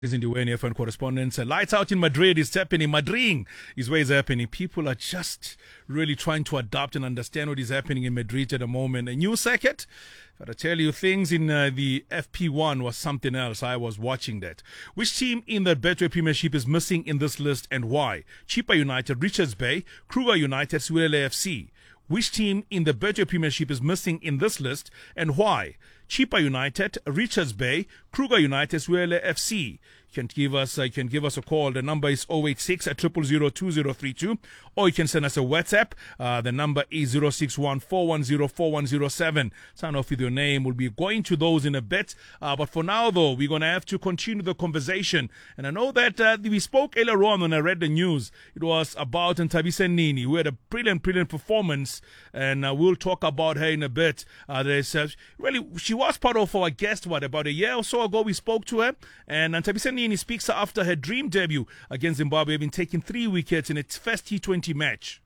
Is in the way FM correspondence. Lights out in Madrid is happening. Madrid is where it's happening. People are just really trying to adapt and understand what is happening in Madrid at the moment. A new circuit. But I tell you, things in the FP1 was something else. I was watching that. Which team in the Betway Premiership is missing in this list and why? Chippa United, Richards Bay, Kruger United, Suele FC. Which team in the Betway Premiership is missing in this list and why? Chippa United, Richards Bay, Kruger United, Suele FC. You can give us a call. The number is 086 0002032, or you can send us a WhatsApp. The number is 061 Sign off with your name. We'll be going to those in a bit. But for now, though, we're going to have to continue the conversation. And I know that we spoke earlier on when I read the news. It was about Nthabise Nini, who had a brilliant performance. And we'll talk about her in a bit. Really, she was part of our guest, about a year or so ago we spoke to her. And Nthabise Nini speaks after her dream debut against Zimbabwe, having taken 3 wickets in its first T20 match.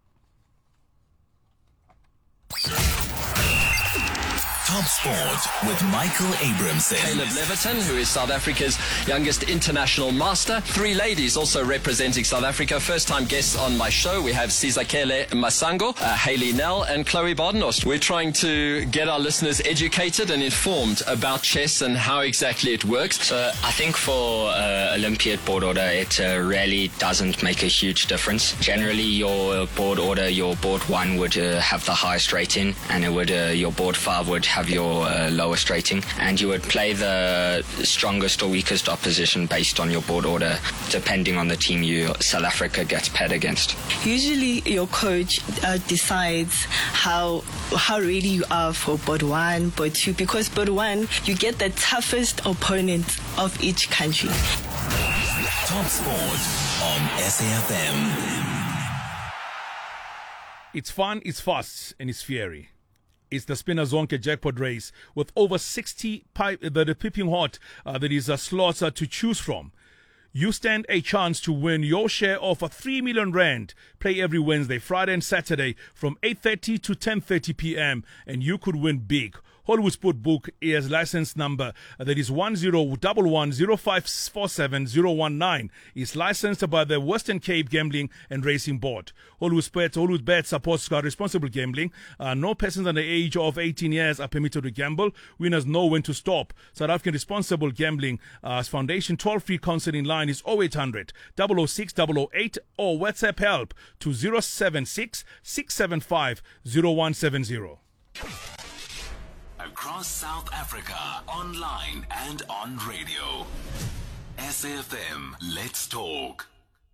Top Sport with Michael Abramson. Caleb Leverton, who is South Africa's youngest international master. 3 ladies also representing South Africa. First-time guests on my show. We have Sizakele Masango, Hayley Nell, and Chloe Badenhorst. We're trying to get our listeners educated and informed about chess and how exactly it works. So I think for Olympiad board order, it really doesn't make a huge difference. Generally, your board order, your board 1 would have the highest rating, and it would your board 5 would have your lowest rating, and you would play the strongest or weakest opposition based on your board order, depending on the team South Africa gets paired against. Usually your coach decides how ready you are for board 1, board 2, because board 1 you get the toughest opponent of each country. Top Sport on SAFM. It's fun, it's fast, and it's fiery. It's the Spinner Zonke jackpot race with over 60 the pipping hot that is slots to choose from. You stand a chance to win your share of a 3 million rand. Play every Wednesday, Friday and Saturday from 8:30 to 10:30 p.m. and you could win big. Hollywood Sportbook is license number that is 1011054719. Is licensed by the Western Cape Gambling and Racing Board. Hollywood Bet supports responsible gambling. No persons under the age of 18 years are permitted to gamble. Winners know when to stop. South African Responsible Gambling Foundation toll-free counseling line is 0800 006 008 or WhatsApp help to 076 675 0170. Across South Africa, online and on radio. SAFM, let's talk.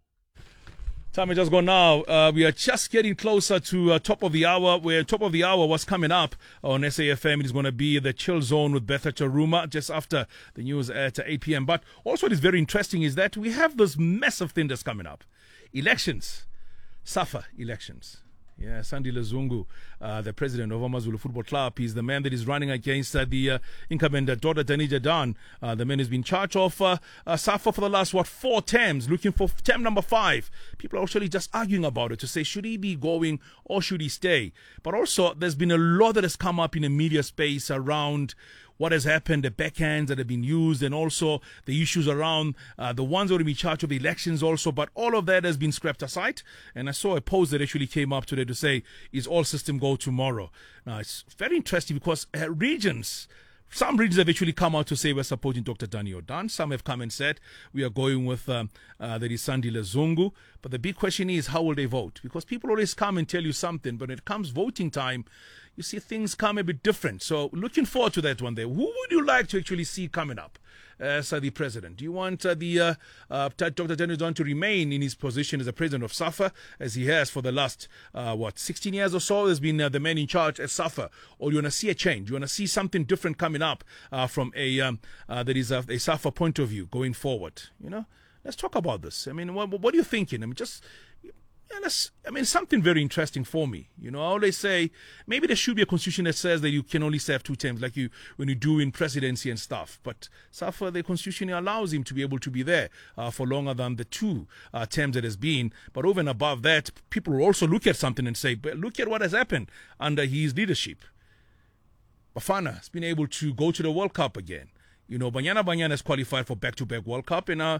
Time has just gone now. We are just getting closer to top of the hour, where top of the hour was coming up on SAFM. It is going to be the Chill Zone with Betha Charuma just after the news at 8 p.m. But also what is very interesting is that we have this massive thing that's coming up. Elections. SAFA elections. Yeah, Sandile Zungu, the president of AmaZulu Football Club, is the man that is running against the incumbent daughter Danija Dan. The man has been in charge of SAFA for the last, 4 terms, looking for term number 5. People are actually just arguing about it to say, should he be going or should he stay? But also, there's been a lot that has come up in the media space around what has happened, the backhands that have been used, and also the issues around the ones that will be in charge of the elections also. But all of that has been scrapped aside. And I saw a post that actually came up today to say, is all system go tomorrow? Now, it's very interesting because some regions have actually come out to say we're supporting Dr. Danny Odan. Some have come and said we are going with that is Sandile Zungu. But the big question is, how will they vote? Because people always come and tell you something, but when it comes voting time, you see things come a bit different. So looking forward to that one day. Who would you like to actually see coming up as the president? Do you want Dr. Danny Odan to remain in his position as the president of SAFA, as he has for the last, 16 years or so, has been the man in charge at SAFA? Or you want to see a change? You want to see something different coming up from a SAFA point of view going forward? Let's talk about this. I mean, what are you thinking? Something very interesting for me. I always say maybe there should be a constitution that says that you can only serve 2 terms, like when you do in presidency and stuff. But SAFA, the constitution allows him to be able to be there for longer than the 2 terms that has been. But over and above that, people will also look at something and say, but look at what has happened under his leadership. Bafana has been able to go to the World Cup again. Banyana Banyana has qualified for back-to-back World Cup, and